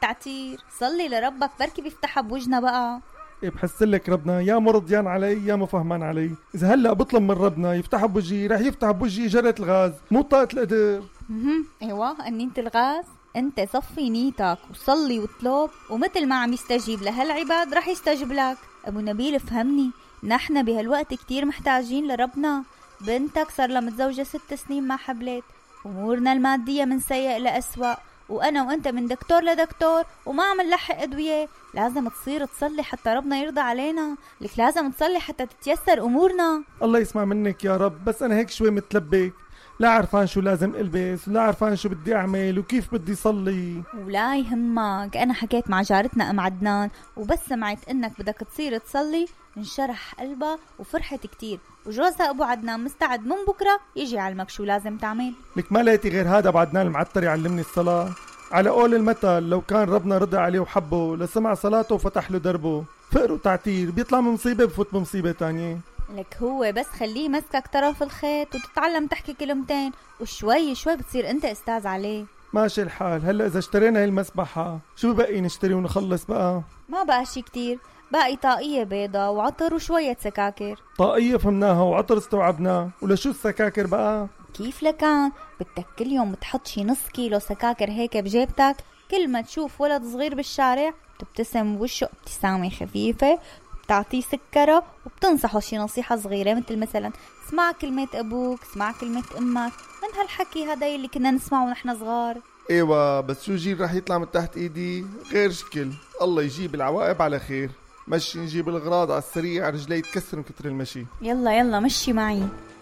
التعتير، صلي لربك بركي بيفتحها بوجنا بقى. إيه بحسلك ربنا يا مرضيان علي يا مفهمان علي. إذا هلأ بطلب من ربنا يفتحها بوجهي رح يفتح بوجهي جرة الغاز مو طاقة القدر. ايوه أنينة الغاز. انت صفي نيتك وصلي واطلب، ومثل ما عم يستجيب لهالعباد رح يستجيب لك. ابو نبيل فهمني، نحن بهالوقت كتير محتاجين لربنا. بنتك صار لها متزوجة 6 سنين ما حبلت، امورنا المادية من سيء لأسوأ، وانا وانت من دكتور لدكتور وما عم نلحق ادوية. لازم تصير تصلي حتى ربنا يرضى علينا. لك لازم تصلي حتى تتيسر امورنا. الله يسمع منك يا رب، بس انا هيك شوي متلبك، لا عرفان شو لازم البس ولا عرفان شو بدي اعمل وكيف بدي صلي. ولا يهمك، انا حكيت مع جارتنا ام عدنان وبس سمعت انك بدك تصير تصلي انشرح قلبها وفرحت كتير، وجوزها ابو عدنان مستعد من بكره يجي يعلمك شو لازم تعمل. لك ما لقيتي غير هذا ابو عدنان المعتر يعلمني الصلاة؟ على قول المثل لو كان ربنا رضى عليه وحبه لسمع صلاته وفتح له دربه. فقر وتعتير بيطلع من مصيبة بفوت بمصيبة تانية. لك هو بس خليه مسكك طرف الخيط وتتعلم تحكي كلمتين، وشوي شوي بتصير انت استاذ عليه. ماشي الحال. هلا اذا اشترينا هاي المسبحة شو ببقي نشتري ونخلص بقى؟ ما بقى شي كتير، باقي طاقية بيضة وعطر وشوية سكاكر. طاقية فهمناها وعطر استوعبناه، ولشو السكاكر بقى؟ كيف لكان بدك كل يوم تحط شي نص كيلو سكاكر هيك بجيبتك، كل ما تشوف ولد صغير بالشارع تبتسم بوشه ابتسامة خفيفة، بتعطيه سكرة وبتنصحه شي نصيحة صغيرة، مثل مثلا اسمع كلمة أبوك، اسمع كلمة أمك، من هالحكي هذا اللي كنا نسمعه ونحن صغار. ايوه بس شو جيل رح يطلع من تحت ايدي غير شكل. الله يجيب العواقب على خير. مشي نجيب الغراض على السريع، رجلي يتكسر من كتر المشي. يلا يلا مشي معي.